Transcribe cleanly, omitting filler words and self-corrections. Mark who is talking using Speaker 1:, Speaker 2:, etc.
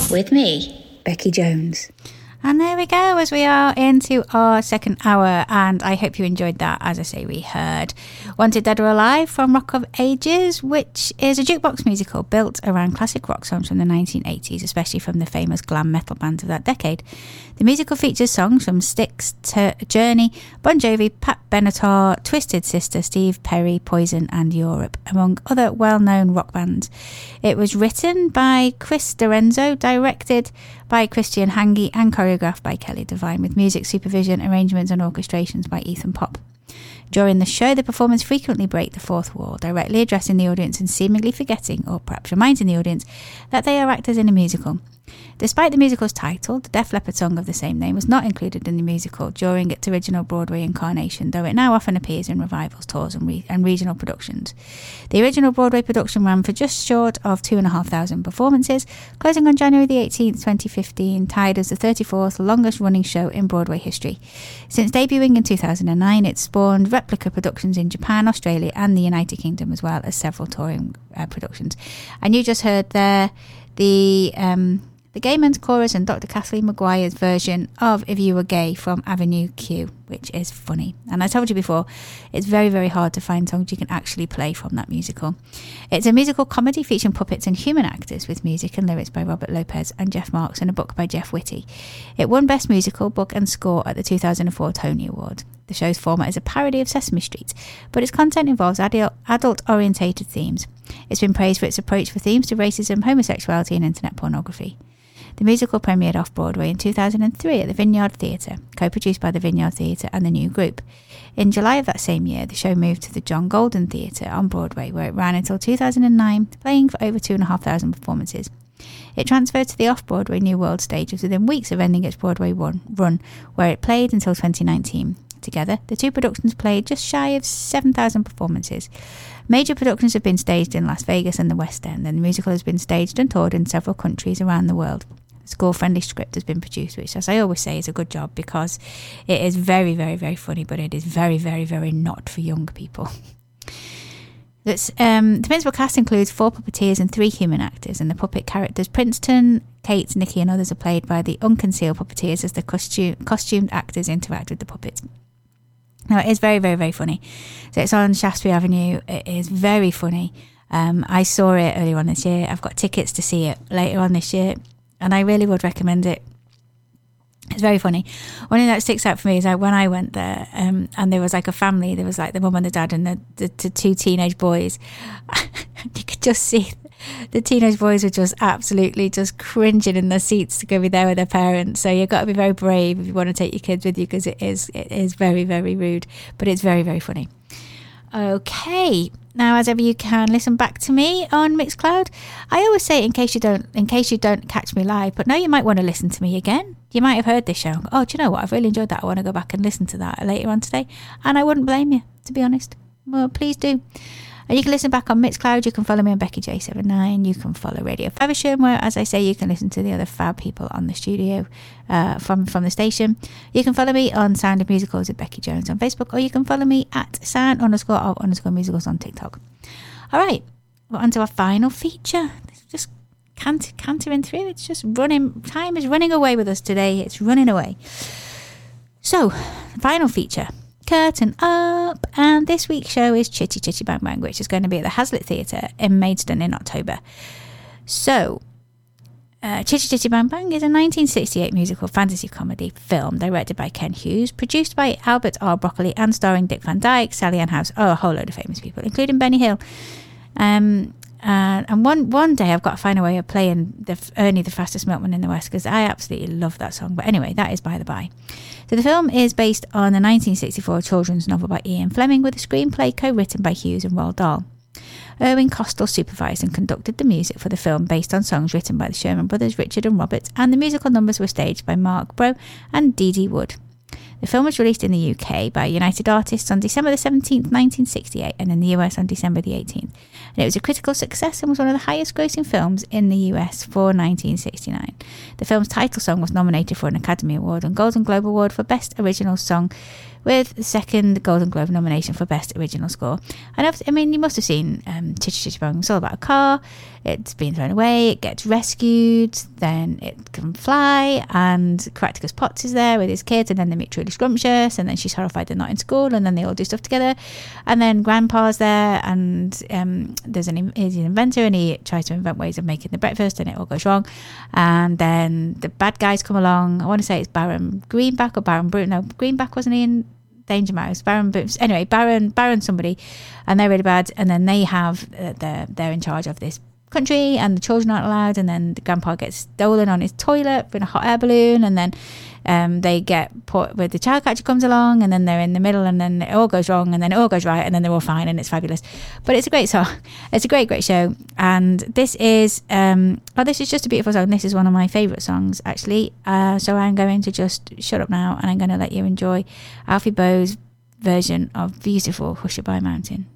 Speaker 1: With me, Becky Jones.
Speaker 2: And there we go, as we are into our second hour, and I hope you enjoyed that. As I say, we heard Wanted Dead or Alive from Rock of Ages, which is a jukebox musical built around classic rock songs from the 1980s, especially from the famous glam metal bands of that decade. The musical features songs from Styx, Journey, Bon Jovi, Pat Benatar, Twisted Sister, Steve Perry, Poison and Europe, among other well-known rock bands. It was written by Chris Dorenzo, directed by Christian Hange and choreographed by Kelly Devine, with music supervision, arrangements and orchestrations by Ethan Pop. During the show, the performers frequently break the fourth wall, directly addressing the audience and seemingly forgetting, or perhaps reminding the audience, that they are actors in a musical. Despite the musical's title, the Def Leppard song of the same name was not included in the musical during its original Broadway incarnation, though it now often appears in revivals, tours and regional productions. The original Broadway production ran for just short of 2,500 performances, closing on January the 18th, 2015, tied as the 34th longest running show in Broadway history. Since debuting in 2009, it spawned replica productions in Japan, Australia and the United Kingdom, as well as several touring productions. And you just heard there the Gay Men's Chorus and Dr. Kathleen Maguire's version of If You Were Gay from Avenue Q, which is funny. And I told you before, it's very, very hard to find songs you can actually play from that musical. It's a musical comedy featuring puppets and human actors, with music and lyrics by Robert Lopez and Jeff Marks and a book by Jeff Whitty. It won Best Musical, Book and Score at the 2004 Tony Awards. The show's format is a parody of Sesame Street, but its content involves adult-orientated themes. It's been praised for its approach for themes to racism, homosexuality and internet pornography. The musical premiered off-Broadway in 2003 at the Vineyard Theatre, co-produced by the Vineyard Theatre and the New Group. In July of that same year, the show moved to the John Golden Theatre on Broadway, where it ran until 2009, playing for over 2,500 performances. It transferred to the off-Broadway New World stages within weeks of ending its Broadway run, where it played until 2019. Together, the two productions played just shy of 7,000 performances. Major productions have been staged in Las Vegas and the West End, and the musical has been staged and toured in several countries around the world. A school-friendly script has been produced, which, as I always say, is a good job, because it is very, very, very funny, but it is very, very, very not for young people. The principal cast includes 4 puppeteers and 3 human actors, and the puppet characters Princeton, Kate, Nikki and others are played by the unconcealed puppeteers as the costumed actors interact with the puppets. Now, it is very, very, very funny. So it's on Shaftesbury Avenue. It is very funny. I saw it earlier on this year. I've got tickets to see it later on this year, and I really would recommend it. It's very funny. One thing that sticks out for me is like when I went there, and there was like a family. There was like the mum and the dad and the 2 teenage boys. You could just see the teenage boys were just absolutely just cringing in their seats to go be there with their parents. So you've got to be very brave if you want to take your kids with you, because it is very, very rude, but it's very, very funny. Okay, now as ever, you can listen back to me on Mixcloud. I always say in case you don't catch me live, but now you might want to listen to me again. You might have heard this show. Oh, do you know what? I've really enjoyed that. I want to go back and listen to that later on today, and I wouldn't blame you, to be honest. Well, please do. And you can listen back on Mixcloud. You can follow me on Becky J79. You can follow Radio Faversham, where, as I say, you can listen to the other fab people on the studio from the station. You can follow me on Sound of Musicals at Becky Jones on Facebook, or you can follow me at sound_of_musicals on TikTok. All right, we're on to our final feature. It's just cantering through. It's just running. Time is running away with us today. It's running away. So, final feature. Curtain up, and this week's show is Chitty Chitty Bang Bang, which is going to be at the Hazlitt Theatre in Maidstone in October. So, Chitty Chitty Bang Bang is a 1968 musical fantasy comedy film directed by Ken Hughes, produced by Albert R. Broccoli, and starring Dick Van Dyke, Sally Ann House, a whole load of famous people, including Benny Hill. And one day I've got to find a way of playing Ernie the Fastest Milkman in the West, because I absolutely love that song. But anyway, that is by the by. So the film is based on the 1964 children's novel by Ian Fleming, with a screenplay co-written by Hughes and Roald Dahl. Irwin Kostal supervised and conducted the music for the film, based on songs written by the Sherman brothers, Richard and Robert, and the musical numbers were staged by Mark Brough and Dee Dee Wood. The film was released in the UK by United Artists on December the 17th, 1968, and in the US on December the 18th. And it was a critical success and was one of the highest grossing films in the US for 1969. The film's title song was nominated for an Academy Award and Golden Globe Award for Best Original Song, with the second Golden Globe nomination for Best Original Score. And I mean, you must have seen Chitty Chitty Bang. It's all about a car. It's been thrown away. It gets rescued. Then it can fly. And Caractacus Potts is there with his kids. And then they meet Truly Scrumptious. And then she's horrified they're not in school. And then they all do stuff together. And then Grandpa's there. And he's an inventor. And he tries to invent ways of making the breakfast. And it all goes wrong. And then the bad guys come along. I want to say it's Baron Greenback or Baron Brute. No, Greenback, wasn't he in Danger Mouse? Baron Boots. Anyway, Baron somebody, and they're really bad. And then they have they're in charge of this country, and the children aren't allowed. And then the grandpa gets stolen on his toilet in a hot air balloon, and then they get put where the child catcher comes along, and then they're in the middle, and then it all goes wrong, and then it all goes right, and then they're all fine, and it's fabulous. But it's a great song. It's a great show. And this is this is just a beautiful song. This is one of my favourite songs, actually. So I'm going to just shut up now, and I'm going to let you enjoy Alfie Boe's version of beautiful Hush-A-Bye Mountain.